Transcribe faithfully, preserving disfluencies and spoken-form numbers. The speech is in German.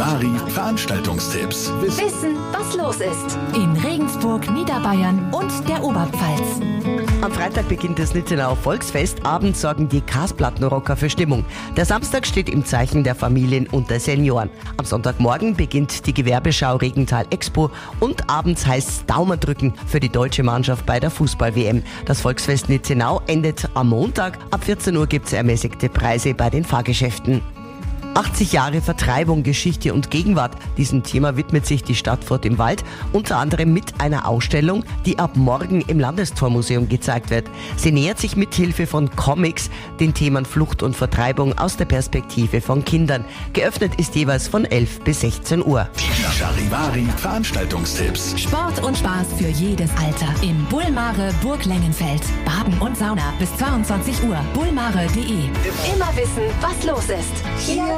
Charivari Veranstaltungstipps. Wissen, was los ist. In Regensburg, Niederbayern und der Oberpfalz. Am Freitag beginnt das Nitzenauer Volksfest. Abends sorgen die Kasplattenrocker für Stimmung. Der Samstag steht im Zeichen der Familien und der Senioren. Am Sonntagmorgen beginnt die Gewerbeschau Regenthal Expo und abends heißt es Daumen drücken für die deutsche Mannschaft bei der Fußball-W M. Das Volksfest Nitzenau endet am Montag. Ab vierzehn Uhr gibt es ermäßigte Preise bei den Fahrgeschäften. achtzig Jahre Vertreibung, Geschichte und Gegenwart. Diesem Thema widmet sich die Stadt Furt im Wald, unter anderem mit einer Ausstellung, die ab morgen im Landestormuseum gezeigt wird. Sie nähert sich mithilfe von Comics den Themen Flucht und Vertreibung aus der Perspektive von Kindern. Geöffnet ist jeweils von elf bis sechzehn Uhr. Die Charivari Veranstaltungstipps. Sport und Spaß für jedes Alter. Im Bullmare Burg Lengenfeld. Baden und Sauna bis zweiundzwanzig Uhr. bullmare punkt de. Immer wissen, was los ist. Hier